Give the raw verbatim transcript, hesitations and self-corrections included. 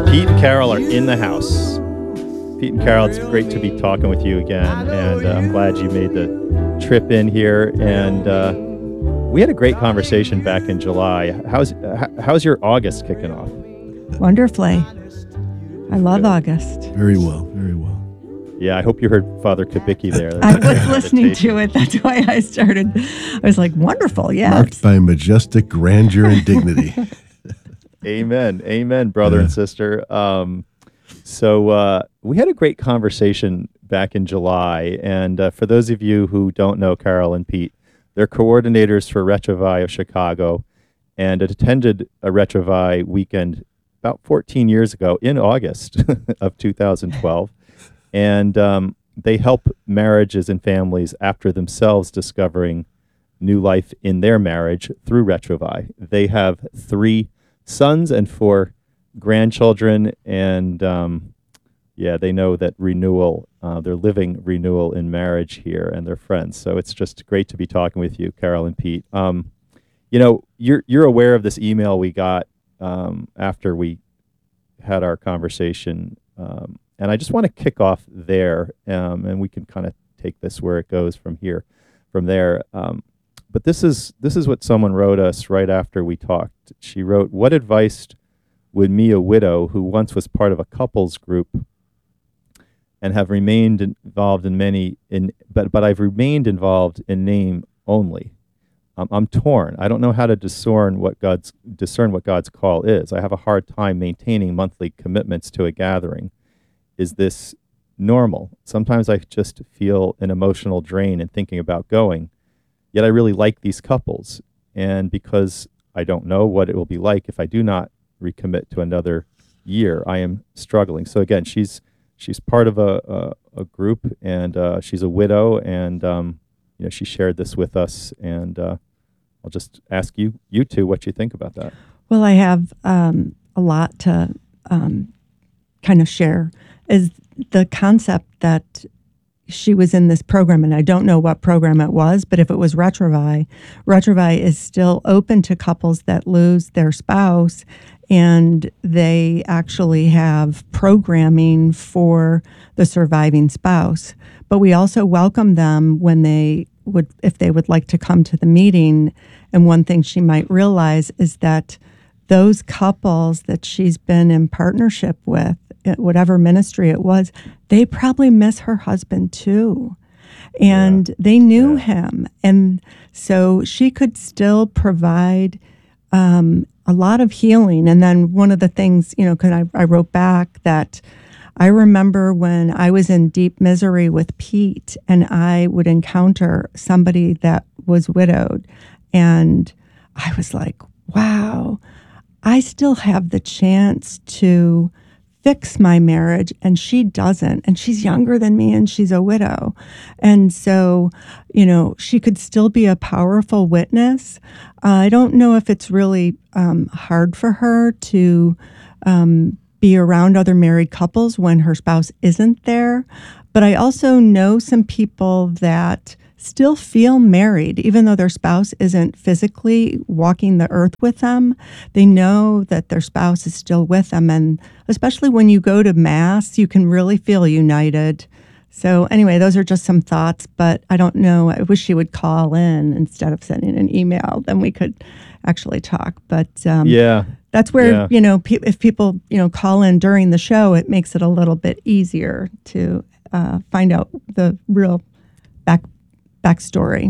Pete and Carol are in the house. Pete and Carol, it's great to be talking with you again, and uh, I'm glad you made the trip in here. And uh, we had a great conversation back in July. How's how's your August kicking off? Wonderfully. I love Good. August. Very well, very well. Yeah, I hope you heard Father Kubicki there. I was listening to it. That's why I started. I was like, wonderful, yes. Marked by majestic grandeur and dignity. Amen. Amen, brother Yeah. and sister. Um, so uh, we had a great conversation back in July. And uh, for those of you who don't know Carol and Pete, they're coordinators for Retrovi of Chicago and attended a Retrovi weekend about fourteen years ago in August of two thousand twelve. And um, they help marriages and families after themselves discovering new life in their marriage through Retrovi. They have three sons and four grandchildren, and um, yeah, they know that renewal, uh, they're living renewal in marriage here, and they're friends. So it's just great to be talking with you, Carol and Pete. Um, you know, you're you're aware of this email we got um, after we had our conversation. Um, And I just want to kick off there, um, and we can kind of take this where it goes from here, from there. Um, but this is this is what someone wrote us right after we talked. She wrote, "What advice would me, a widow who once was part of a couples group, and have remained involved in many in but but I've remained involved in name only. Um, I'm torn. I don't know how to discern what God's discern what God's call is. I have a hard time maintaining monthly commitments to a gathering. Is this normal? Sometimes I just feel an emotional drain in thinking about going, yet I really like these couples. And because I don't know what it will be like if I do not recommit to another year, I am struggling." So again, she's she's part of a a, a group, and uh, she's a widow, and um, you know, she shared this with us. And uh, I'll just ask you you two what you think about that. Well, I have um, a lot to um, kind of share. Is the concept that she was in this program, and I don't know what program it was, but if it was Retrovi, Retrovi is still open to couples that lose their spouse, and they actually have programming for the surviving spouse. But we also welcome them when they would, if they would like to come to the meeting. And one thing she might realize is that those couples that she's been in partnership with, whatever ministry it was, they probably miss her husband too. And yeah. they knew yeah. him. And so she could still provide um, a lot of healing. And then one of the things, you know, because I, I wrote back that I remember when I was in deep misery with Pete, and I would encounter somebody that was widowed. And I was like, wow, I still have the chance to fix my marriage, and she doesn't. And she's younger than me, and she's a widow. And so, you know, she could still be a powerful witness. Uh, I don't know if it's really um, hard for her to um, be around other married couples when her spouse isn't there. But I also know some people that still feel married, even though their spouse isn't physically walking the earth with them. They know that their spouse is still with them. And especially when you go to Mass, you can really feel united. So anyway, those are just some thoughts, but I don't know. I wish she would call in instead of sending an email. Then we could actually talk. But um, yeah, that's where, yeah. you know, pe- if people, you know, call in during the show, it makes it a little bit easier to uh, find out the real back backstory.